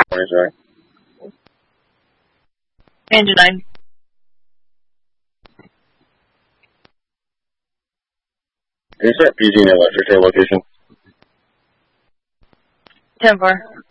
California, sorry. Engine 9. Can you start PG and electric to our location? 10-4.